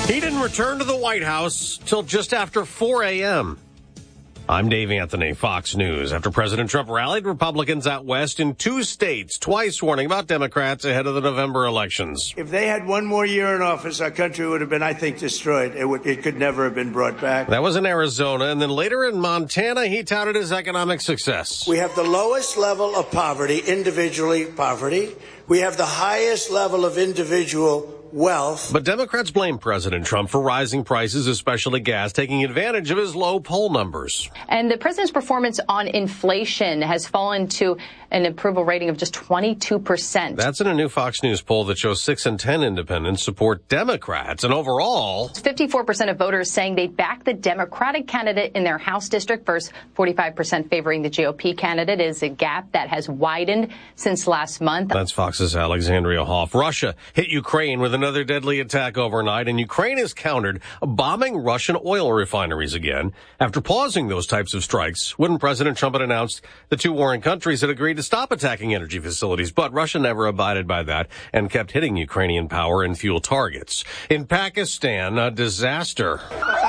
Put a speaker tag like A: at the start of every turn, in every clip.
A: He didn't return to the White House till just after 4 a.m. I'm Dave Anthony, Fox News. After President Trump rallied Republicans out west in 2 states, twice warning about Democrats ahead of the November elections.
B: If they had one more year in office, our country would have been, I think, destroyed. It could never have been brought back.
A: That was in Arizona, and then later in Montana, he touted his economic success.
B: We have the lowest level of poverty, individually poverty. We have the highest level of individual wealth.
A: But Democrats blame President Trump for rising prices, especially gas, taking advantage of his low poll numbers.
C: And the president's performance on inflation has fallen to an approval rating of just 22%.
A: That's in a new Fox News poll that shows 6 in 10 independents support Democrats. And overall,
C: 54% of voters saying they back the Democratic candidate in their House district versus 45% favoring the GOP candidate is a gap that has widened since last month.
A: That's Fox's Alexandria Hoff. Russia hit Ukraine with another deadly attack overnight, and Ukraine has countered bombing Russian oil refineries again after pausing those types of strikes when President Trump had announced the two warring countries had agreed to stop attacking energy facilities. But Russia never abided by that and kept hitting Ukrainian power and fuel targets. In Pakistan, a disaster.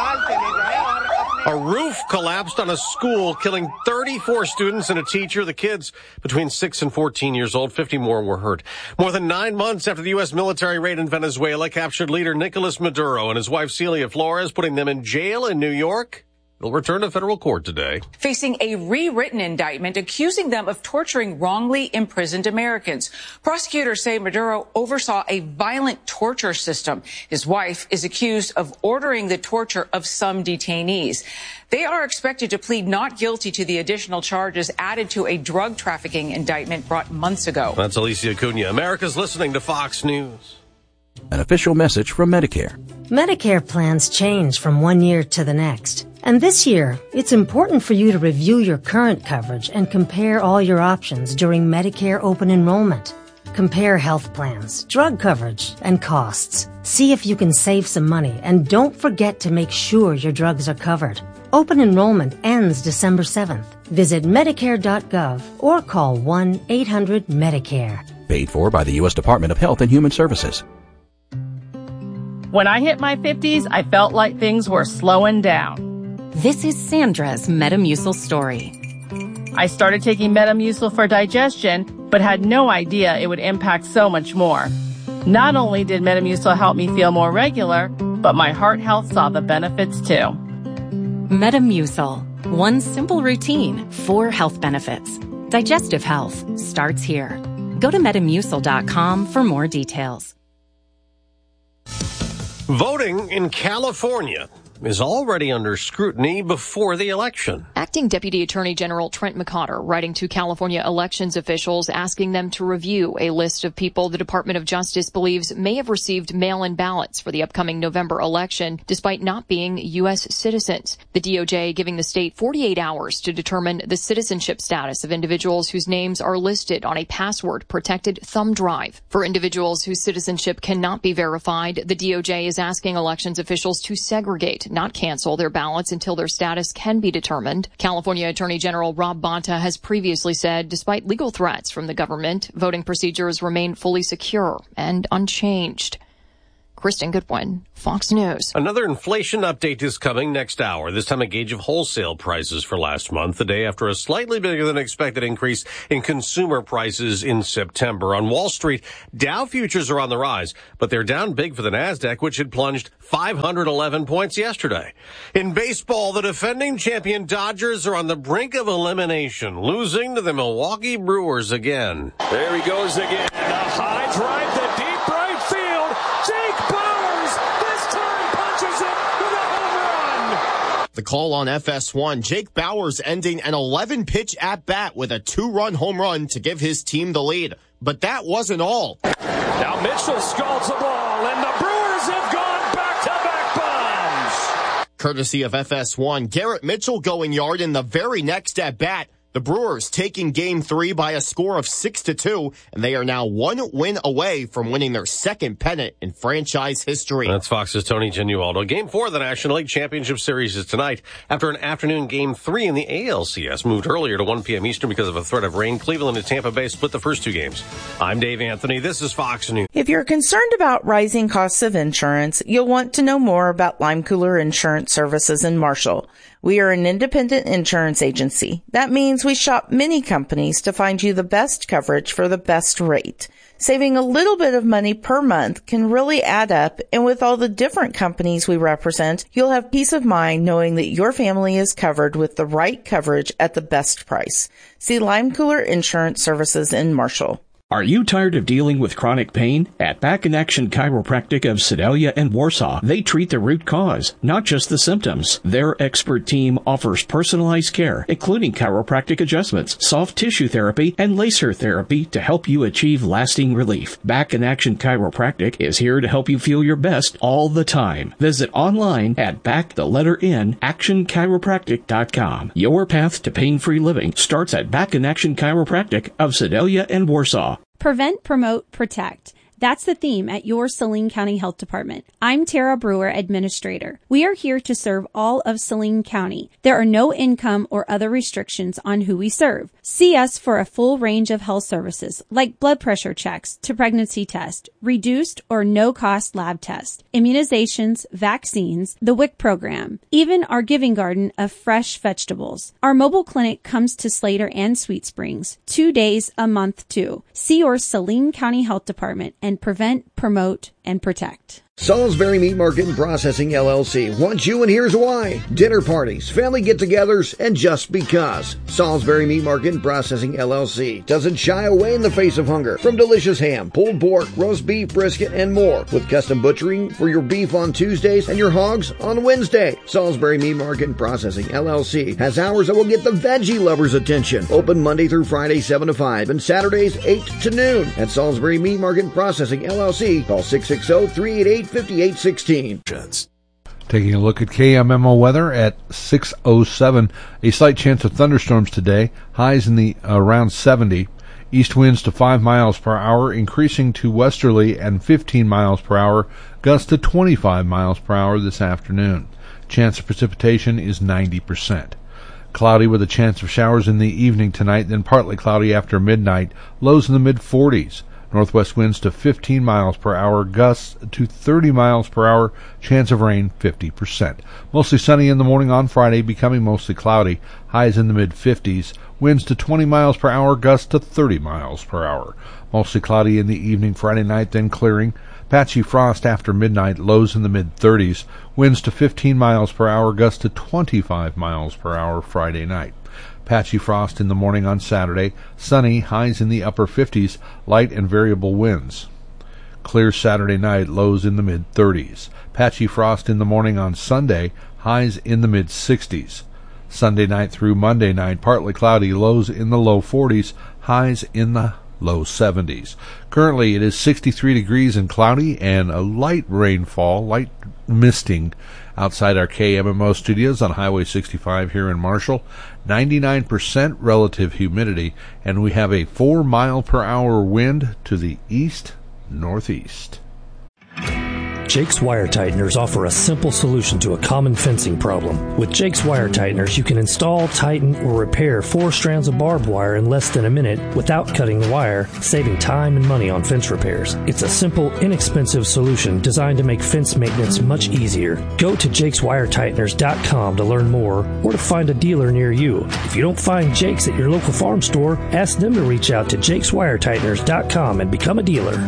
A: A roof collapsed on a school, killing 34 students and a teacher. The kids between 6 and 14 years old. 50 more were hurt. More than 9 months after the U.S. military raid in Venezuela captured leader Nicolas Maduro and his wife Celia Flores, putting them in jail in New York. They'll return to federal court today.
D: Facing a rewritten indictment accusing them of torturing wrongly imprisoned Americans. Prosecutors say Maduro oversaw a violent torture system. His wife is accused of ordering the torture of some detainees. They are expected to plead not guilty to the additional charges added to a drug trafficking indictment brought months ago.
A: That's Alicia Cunha. America's listening to Fox News.
E: An official message from Medicare.
F: Medicare plans change from one year to the next. And this year, it's important for you to review your current coverage and compare all your options during Medicare open enrollment. Compare health plans, drug coverage, and costs. See if you can save some money, and don't forget to make sure your drugs are covered. Open enrollment ends December 7th. Visit Medicare.gov or call 1-800-MEDICARE.
E: Paid for by the U.S. Department of Health and Human Services.
G: When I hit my 50s, I felt like things were slowing down.
H: This is Sandra's Metamucil story.
G: I started taking Metamucil for digestion, but had no idea it would impact so much more. Not only did Metamucil help me feel more regular, but my heart health saw the benefits too.
H: Metamucil. One simple routine, 4 health benefits. Digestive health starts here. Go to Metamucil.com for more details.
A: Voting in California is already under scrutiny before the election.
I: Acting Deputy Attorney General Trent McCotter writing to California elections officials asking them to review a list of people the Department of Justice believes may have received mail-in ballots for the upcoming November election despite not being U.S. citizens. The DOJ giving the state 48 hours to determine the citizenship status of individuals whose names are listed on a password-protected thumb drive. For individuals whose citizenship cannot be verified, the DOJ is asking elections officials to segregate, not cancel their ballots until their status can be determined. California Attorney General Rob Bonta has previously said, despite legal threats from the government, voting procedures remain fully secure and unchanged. Kristen Goodwin, Fox News.
A: Another inflation update is coming next hour. This time a gauge of wholesale prices for last month, the day after a slightly bigger than expected increase in consumer prices in September. On Wall Street, Dow futures are on the rise, but they're down big for the Nasdaq, which had plunged 511 points yesterday. In baseball, the defending champion Dodgers are on the brink of elimination, losing to the Milwaukee Brewers again.
J: There he goes again. A high drive to deep right field. Jake Bowers this time punches it with a home run.
K: The call on FS1, Jake Bowers ending an 11-pitch at-bat with a 2-run home run to give his team the lead. But that wasn't all.
J: Now Mitchell scalds the ball, and the Brewers have gone back-to-back bombs.
K: Courtesy of FS1, Garrett Mitchell going yard in the very next at-bat. The Brewers taking Game 3 by a score of 6-2, and they are now 1 win away from winning their second pennant in franchise history.
A: That's Fox's Tony Genualdo. Game 4 of the National League Championship Series is tonight. After an afternoon Game 3 in the ALCS moved earlier to 1 p.m. Eastern because of a threat of rain, Cleveland and Tampa Bay split the first 2 games. I'm Dave Anthony. This is Fox News.
L: If you're concerned about rising costs of insurance, you'll want to know more about Lime Cooler Insurance Services in Marshall. We are an independent insurance agency. That means we shop many companies to find you the best coverage for the best rate. Saving a little bit of money per month can really add up, and with all the different companies we represent, you'll have peace of mind knowing that your family is covered with the right coverage at the best price. See Lime Cooler Insurance Services in Marshall.
M: Are you tired of dealing with chronic pain? At Back in Action Chiropractic of Sedalia and Warsaw, they treat the root cause, not just the symptoms. Their expert team offers personalized care, including chiropractic adjustments, soft tissue therapy, and laser therapy to help you achieve lasting relief. Back in Action Chiropractic is here to help you feel your best all the time. Visit online at actionchiropractic.com. Your path to pain-free living starts at Back in Action Chiropractic of Sedalia and Warsaw.
N: Prevent, promote, protect. That's the theme at your Saline County Health Department. I'm Tara Brewer, Administrator. We are here to serve all of Saline County. There are no income or other restrictions on who we serve. See us for a full range of health services like blood pressure checks to pregnancy test, reduced or no-cost lab test, immunizations, vaccines, the WIC program, even our giving garden of fresh vegetables. Our mobile clinic comes to Slater and Sweet Springs 2 days a month too. See your Saline County Health Department and prevent, promote, and protect.
O: Salisbury Meat Market and Processing, LLC wants you, and here's why. Dinner parties, family get-togethers, and just because. Salisbury Meat Market and Processing, LLC doesn't shy away in the face of hunger. From delicious ham, pulled pork, roast beef, brisket, and more. With custom butchering for your beef on Tuesdays and your hogs on Wednesday. Salisbury Meat Market and Processing, LLC has hours that will get the veggie lovers' attention. Open Monday through Friday, 7 to 5, and Saturdays, 8 to noon. At Salisbury Meat Market and Processing, LLC, call 660-388-5816.
P: Taking a look at KMMO weather at 6:07. A slight chance of thunderstorms today. Highs in the around 70. East winds to 5 miles per hour, increasing to westerly and 15 miles per hour. Gusts to 25 miles per hour this afternoon. Chance of precipitation is 90%. Cloudy with a chance of showers in the evening tonight, then partly cloudy after midnight. Lows in the mid-40s. Northwest winds to 15 miles per hour, gusts to 30 miles per hour, chance of rain 50%. Mostly sunny in the morning on Friday, becoming mostly cloudy, highs in the mid-50s, winds to 20 miles per hour, gusts to 30 miles per hour. Mostly cloudy in the evening Friday night, then clearing. Patchy frost after midnight, lows in the mid-30s, winds to 15 miles per hour, gusts to 25 miles per hour Friday night. Patchy frost in the morning on Saturday, sunny, highs in the upper 50s, light and variable winds. Clear Saturday night, lows in the mid-30s. Patchy frost in the morning on Sunday, highs in the mid-60s. Sunday night through Monday night, partly cloudy, lows in the low 40s, highs in the low 70s. Currently it is 63 degrees and cloudy, and a light rainfall, light misting outside our KMMO studios on Highway 65 here in Marshall. 99% relative humidity, and we have a 4 mile per hour wind to the east-northeast.
Q: Jake's Wire Tighteners offer a simple solution to a common fencing problem. With Jake's Wire Tighteners, you can install, tighten, or repair 4 strands of barbed wire in less than a minute without cutting the wire, saving time and money on fence repairs. It's a simple, inexpensive solution designed to make fence maintenance much easier. Go to jakeswiretighteners.com to learn more or to find a dealer near you. If you don't find Jake's at your local farm store, ask them to reach out to jakeswiretighteners.com and become a dealer.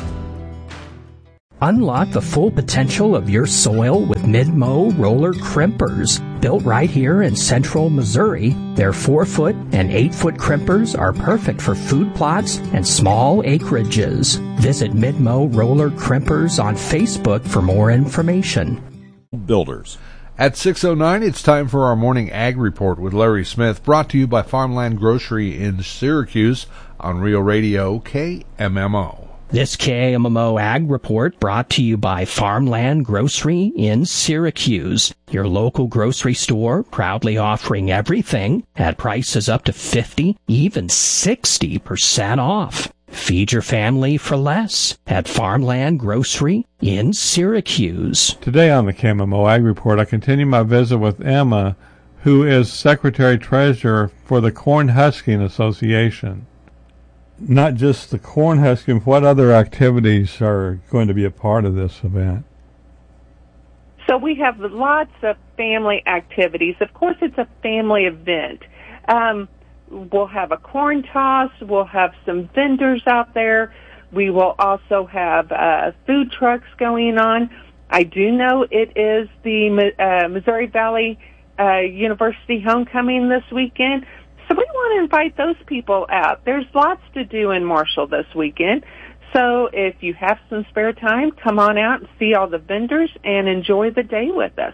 R: Unlock the full potential of your soil with Mid-Mow roller crimpers. Built right here in central Missouri, their 4-foot and 8-foot crimpers are perfect for food plots and small acreages. Visit Mid-Mow roller crimpers on Facebook for more information.
P: Builders. At 6:09, it's time for our morning ag report with Larry Smith, brought to you by Farmland Grocery in Syracuse on Real Radio KMMO.
R: This KMMO Ag Report brought to you by Farmland Grocery in Syracuse, your local grocery store proudly offering everything at prices up to 50, even 60% off. Feed your family for less at Farmland Grocery in Syracuse.
S: Today on the KMMO Ag Report, I continue my visit with Emma, who is Secretary-Treasurer for the Corn Husking Association. Not just the corn husking, what other activities are going to be a part of this event?
T: So we have lots of family activities. Of course, it's a family event. We'll have a corn toss. We'll have some vendors out there. We will also have food trucks going on. I do know it is the Missouri Valley University homecoming this weekend. So we want to invite those people out. There's lots to do in Marshall this weekend. So if you have some spare time, come on out and see all the vendors and enjoy the day with us.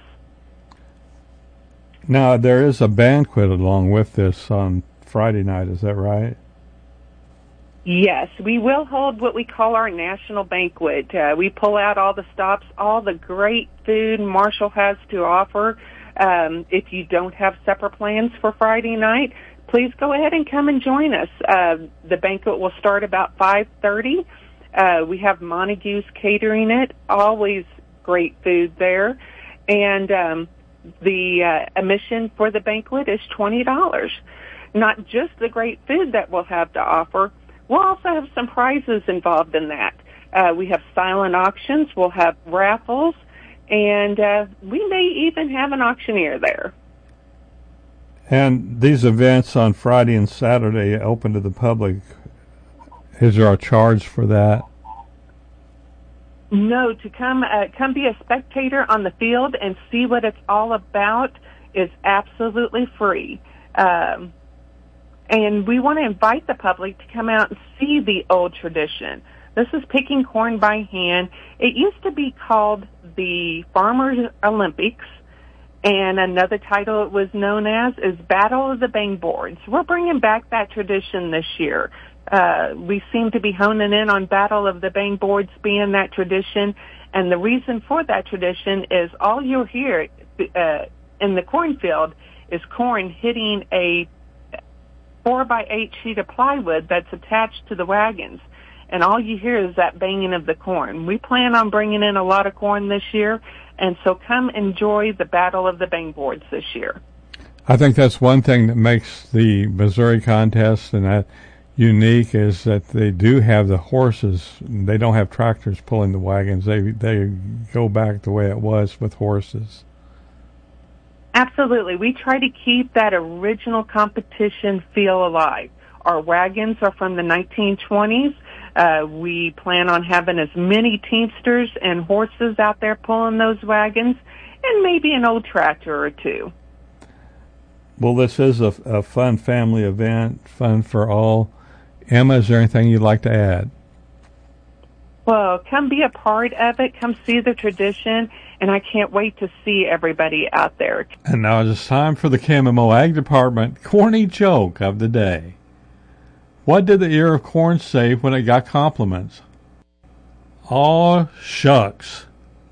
S: Now, there is a banquet along with this on Friday night. Is that right?
T: Yes, we will hold what we call our national banquet. We pull out all the stops, all the great food Marshall has to offer. If you don't have supper plans for Friday night, please go ahead and come and join us. The banquet will start about 5:30. We have Montague's catering it, always great food there. And the admission for the banquet is $20. Not just the great food that we'll have to offer, we'll also have some prizes involved in that. We have silent auctions, we'll have raffles, and we may even have an auctioneer there.
S: And these events on Friday and Saturday open to the public. Is there a charge for that?
T: No, to come be a spectator on the field and see what it's all about is absolutely free. And we want to invite the public to come out and see the old tradition. This is picking corn by hand. It used to be called the Farmers Olympics. And another title it was known as is Battle of the Bang Boards. We're bringing back that tradition this year. We seem to be honing in on Battle of the Bang Boards being that tradition. And the reason for that tradition is all you'll hear in the cornfield is corn hitting a 4x8 sheet of plywood that's attached to the wagons. And all you hear is that banging of the corn. We plan on bringing in a lot of corn this year, and so come enjoy the Battle of the Bang Boards this year.
S: I think that's one thing that makes the Missouri contest and that unique is that they do have the horses. They don't have tractors pulling the wagons. They go back the way it was with horses.
T: Absolutely. We try to keep that original competition feel alive. Our wagons are from the 1920s. We plan on having as many teamsters and horses out there pulling those wagons, and maybe an old tractor or two.
S: Well, this is a fun family event, fun for all. Emma, is there anything you'd like to add?
T: Well, come be a part of it. Come see the tradition, and I can't wait to see everybody out there.
S: And now it's time for the KMMO Ag Department corny joke of the day. What did the ear of corn say when it got compliments? Aw, shucks.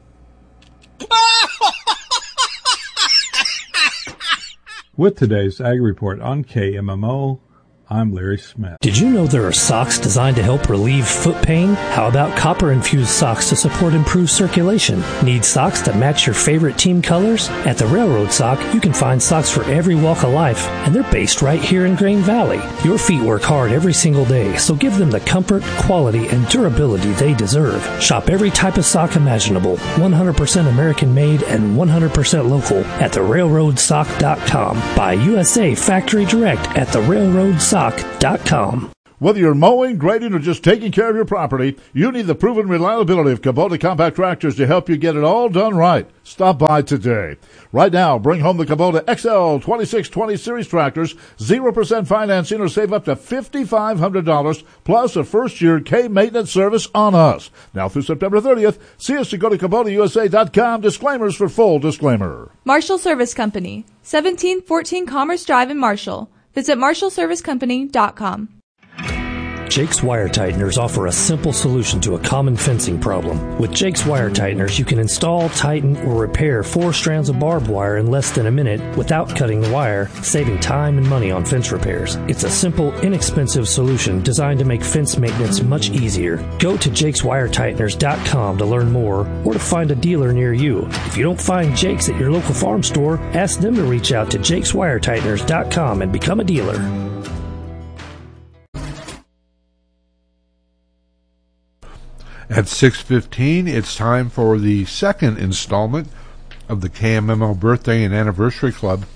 S: With today's Ag Report on KMMO, I'm Larry Smith.
Q: Did you know there are socks designed to help relieve foot pain? How about copper-infused socks to support improved circulation? Need socks that match your favorite team colors? At the Railroad Sock, you can find socks for every walk of life, and they're based right here in Grain Valley. Your feet work hard every single day, so give them the comfort, quality, and durability they deserve. Shop every type of sock imaginable, 100% American-made and 100% local at therailroadsock.com. Buy USA Factory Direct at therailroadsock.com.
U: Whether you're mowing, grading, or just taking care of your property, you need the proven reliability of Kubota compact tractors to help you get it all done right. Stop by today. Right now, bring home the Kubota XL 2620 Series tractors, 0% financing, or save up to $5,500, plus a first-year K-maintenance service on us. Now through September 30th, see us to go to KubotaUSA.com. Disclaimers for full disclaimer.
V: Marshall Service Company, 1714 Commerce Drive in Marshall. Visit MarshallServiceCompany.com.
Q: Jake's Wire Tighteners offer a simple solution to a common fencing problem. With Jake's Wire Tighteners, you can install, tighten, or repair 4 strands of barbed wire in less than a minute without cutting the wire, saving time and money on fence repairs. It's a simple, inexpensive solution designed to make fence maintenance much easier. Go to jakeswiretighteners.com to learn more or to find a dealer near you. If you don't find Jake's at your local farm store, ask them to reach out to jakeswiretighteners.com and become a dealer.
P: At 6:15, it's time for the second installment of the KMML Birthday and Anniversary Club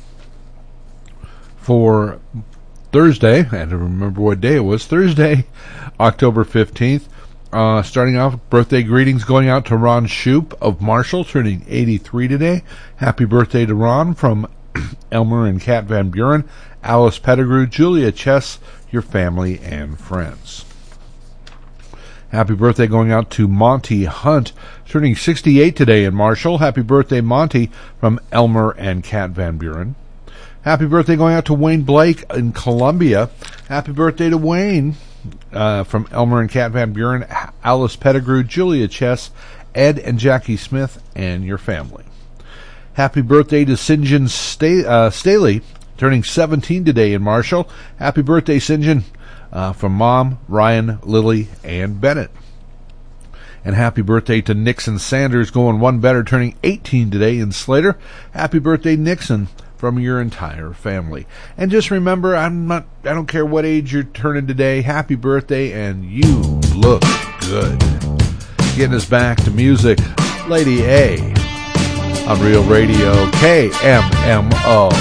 P: for Thursday. I had to remember what day it was. Thursday, October 15th. Starting off, birthday greetings going out to Ron Shoup of Marshall, turning 83 today. Happy birthday to Ron from Elmer and Kat Van Buren, Alice Pettigrew, Julia Chess, your family and friends. Happy birthday going out to Monty Hunt, turning 68 today in Marshall. Happy birthday, Monty, from Elmer and Kat Van Buren. Happy birthday going out to Wayne Blake in Columbia. Happy birthday to Wayne from Elmer and Kat Van Buren, Alice Pettigrew, Julia Chess, Ed and Jackie Smith, and your family. Happy birthday to St. John Staley, turning 17 today in Marshall. Happy birthday, St. John. From Mom, Ryan, Lily, and Bennett. And happy birthday to Nixon Sanders, going one better, turning 18 today in Slater. Happy birthday, Nixon, from your entire family. And just remember, I don't care what age you're turning today, happy birthday, and you look good. Getting us back to music, Lady A on Real Radio KMMO.